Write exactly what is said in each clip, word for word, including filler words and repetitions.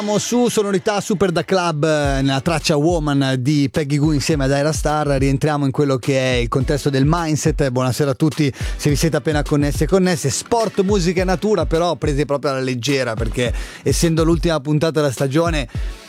Siamo su Sonorità Super da Club nella traccia Woman di Peggy Gou insieme ad Ayra Starr. Rientriamo in quello che è il contesto del mindset. Buonasera a tutti, se vi siete appena connessi e connesse. Sport, musica e natura, però presi proprio alla leggera, perché essendo l'ultima puntata della stagione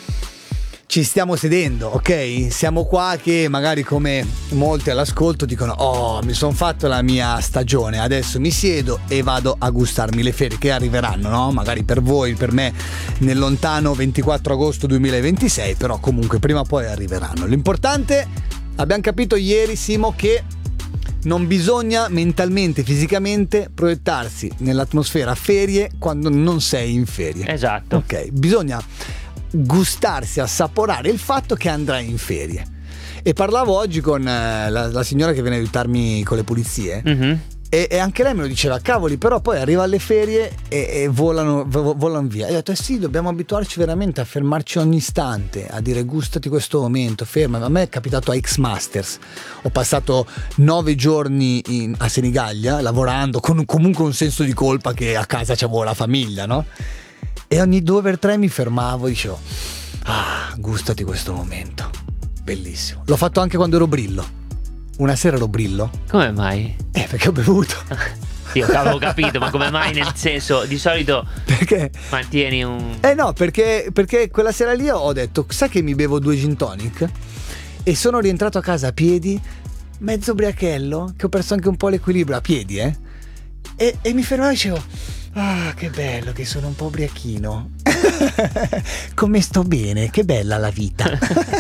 ci stiamo sedendo, ok? Siamo qua che magari come molti all'ascolto dicono: oh, mi sono fatto la mia stagione, adesso mi siedo e vado a gustarmi le ferie che arriveranno, no? Magari per voi, per me nel lontano ventiquattro agosto duemilaventisei, però comunque prima o poi arriveranno. L'importante, abbiamo capito ieri, Simo, che non bisogna mentalmente, fisicamente proiettarsi nell'atmosfera ferie quando non sei in ferie. Esatto. Ok, bisogna gustarsi, assaporare il fatto che andrai in ferie. E parlavo oggi con eh, la, la signora che viene a aiutarmi con le pulizie, mm-hmm. e, e anche lei me lo diceva: cavoli, però poi arriva alle ferie e, e volano, vo, volano via. E ho detto: eh sì, dobbiamo abituarci veramente a fermarci ogni istante, a dire gustati questo momento, ferma. A me è capitato a X Masters, ho passato nove giorni in, a Senigallia lavorando con comunque un senso di colpa che a casa c'avevo la famiglia, no? E ogni due per tre mi fermavo e dicevo: ah, gustati questo momento, bellissimo. L'ho fatto anche quando ero Brillo. Una sera ero Brillo. Come mai? Eh, perché ho bevuto. Io avevo capito, ma come mai? Nel senso, di solito perché mantieni un... Eh no, perché, perché quella sera lì ho detto: sai che mi bevo due gin tonic? E sono rientrato a casa a piedi, mezzo ubriachello, che ho perso anche un po' l'equilibrio a piedi, eh. E, e mi fermavo e dicevo: ah, che bello che sono un po' ubriachino. Come sto bene, che bella la vita.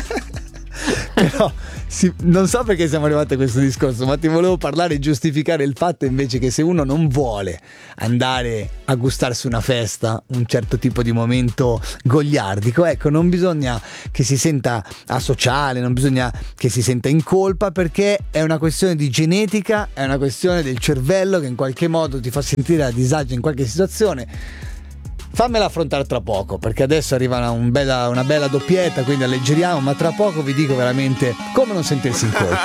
Però sì, non so perché siamo arrivati a questo discorso, ma ti volevo parlare e giustificare il fatto invece che se uno non vuole andare a gustarsi una festa, un certo tipo di momento goliardico, ecco, non bisogna che si senta asociale, non bisogna che si senta in colpa, perché è una questione di genetica, è una questione del cervello che in qualche modo ti fa sentire a disagio in qualche situazione. Fammela affrontare tra poco, perché adesso arriva una, un bella, una bella doppietta, quindi alleggeriamo, ma tra poco vi dico veramente come non sentirsi in colpa.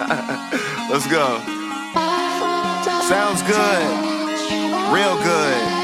Let's go. Sounds good. Real good.